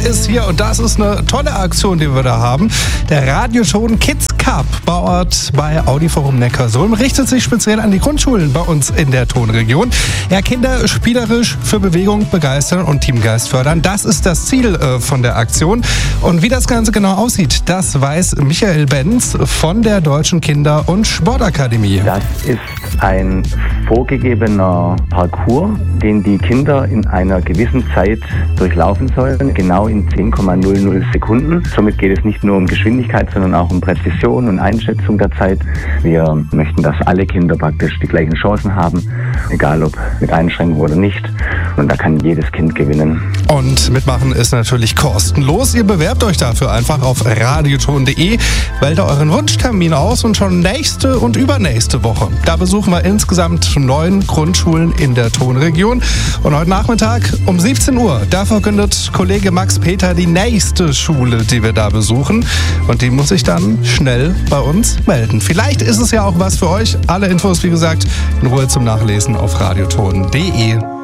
ist hier und das ist eine tolle Aktion, die wir da haben. Der Radioton Kids Cup Bauart bei Audiforum Neckarsulm richtet sich speziell an die Grundschulen bei uns in der Tonregion. Ja, Kinder spielerisch für Bewegung begeistern und Teamgeist fördern. Das ist das Ziel von der Aktion. Und wie das Ganze genau aussieht, das weiß Michael Benz von der Deutschen Kinder- und Sportakademie. Das ist ein vorgegebener Parcours, den die Kinder in einer gewissen Zeit durchlaufen sollen, genau in 10,00 Sekunden. Somit geht es nicht nur um Geschwindigkeit, sondern auch um Präzision und Einschätzung der Zeit. Wir möchten, dass alle Kinder praktisch die gleichen Chancen haben, egal ob mit Einschränkung oder nicht. Und da kann jedes Kind gewinnen. Und mitmachen ist natürlich kostenlos. Ihr bewerbt euch dafür einfach auf radioton.de, wählt euren Wunschtermin aus und schon nächste und übernächste Woche. Da besuchen wir insgesamt 9 Grundschulen in der Tonregion. Und heute Nachmittag um 17 Uhr, da verkündet Kollege Max Peter die nächste Schule, die wir da besuchen. Und die muss sich dann schnell bei uns melden. Vielleicht ist es ja auch was für euch. Alle Infos, wie gesagt, in Ruhe zum Nachlesen auf radioton.de.